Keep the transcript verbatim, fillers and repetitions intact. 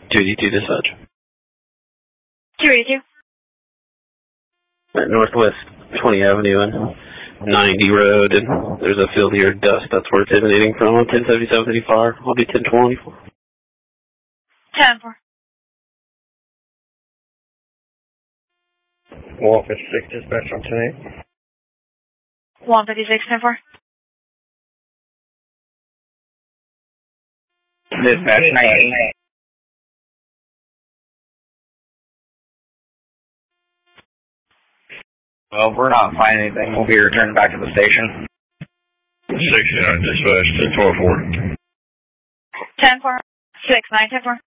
two eighty-two dispatch. two eighty-two. At Northwest twentieth Avenue and ninety Road, and there's a field here, dust, that's where it's emanating from, on ten seventy-seven fifty-five. I'll be ten twenty-four. ten four. one fifty-six dispatch on ten eight. one fifty-six, ten four. Dispatch nineteen. Well, we're not finding anything. We'll be returning back to the station. sixty-nine dispatch to twelve four. ten four. six nine, ten four.